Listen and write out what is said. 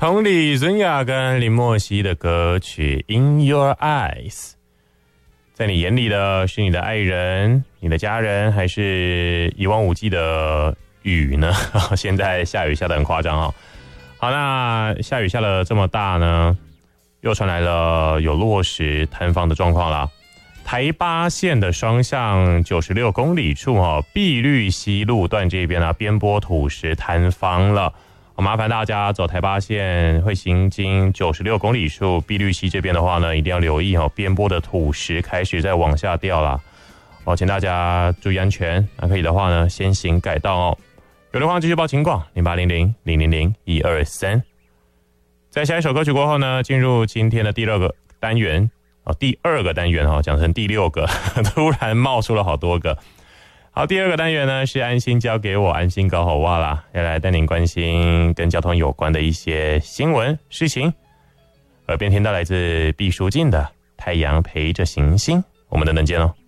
同理尊雅跟林默熙的歌曲 In Your Eyes。 在你眼里的是你的爱人、你的家人，还是一望无际的雨呢？现在下雨下得很夸张哦。好，那下雨下了这么大呢，又传来了有落石坍方的状况啦。台八线的双向96公里处碧绿西路段这边啊，边坡土石坍方了。麻烦大家走台八线会行经96公里处碧绿溪这边的话呢，一定要留意边坡的土石开始在往下掉啦。请大家注意安全。那可以的话呢，先行改道哦。有的话继续报情况0800000123。在下一首歌曲过后呢，进入今天的第二个单元讲成第6个，突然冒出了好多个。好，第2个单元呢是安心交给我，安心搞好哇啦，要来带您关心跟交通有关的一些新闻事情。耳边听到来自毕书尽的《太阳陪着行星》，我们等等见哦。